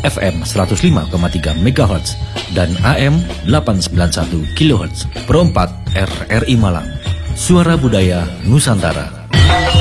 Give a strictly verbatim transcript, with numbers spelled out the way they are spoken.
F M seratus lima koma tiga megahertz dan A M delapan sembilan satu kilohertz. Pro empat R R I Malang. Suara Budaya Nusantara.